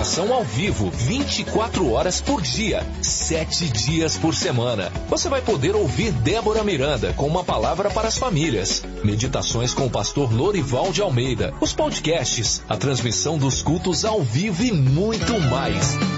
oração ao vivo, 24 horas por dia, 7 dias por semana. Você vai poder ouvir Débora Miranda com uma palavra para as famílias, meditações com o pastor Lorival de Almeida, os podcasts, a transmissão dos cultos ao vivo e muito mais.